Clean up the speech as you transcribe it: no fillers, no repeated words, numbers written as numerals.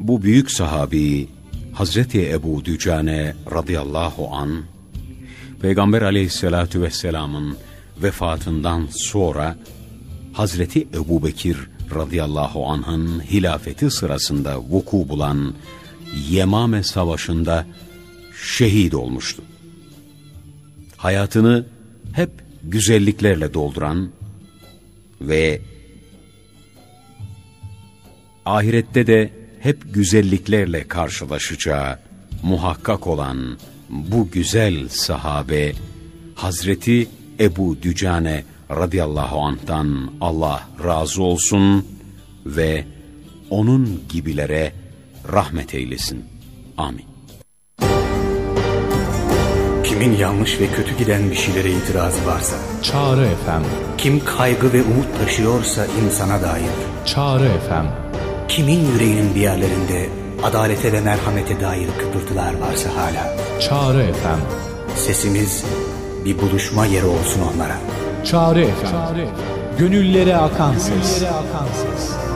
Bu büyük sahabi Hazreti Ebu Dücane radıyallahu an, Peygamber aleyhissalatu vesselamın vefatından sonra Hazreti Ebubekir radıyallahu anh'ın hilafeti sırasında vuku bulan Yemame Savaşı'nda şehit olmuştu. Hayatını hep güzelliklerle dolduran ve ahirette de hep güzelliklerle karşılaşacağı muhakkak olan bu güzel sahabe Hazreti Ebu Dücane radıyallahu anh'tan Allah razı olsun ve onun gibilere rahmet eylesin. Amin. Kimin yanlış ve kötü giden bir şeylere itirazı varsa, Çağrı FM. kim kaygı ve umut taşıyorsa insana dair, Çağrı FM. kimin yüreğinin bir yerlerinde adalete ve merhamete dair kıpırtılar varsa hala, Çağrı FM. sesimiz bir buluşma yeri olsun onlara. Çağrı FM. Gönüllere akan ses.